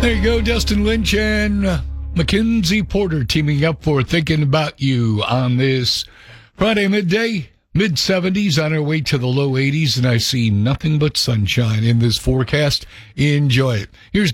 There you go, Dustin Lynch and Mackenzie Porter teaming up for Thinking About You on this Friday midday, mid-70s on our way to the low 80s, and I see nothing but sunshine in this forecast. Enjoy it. Here's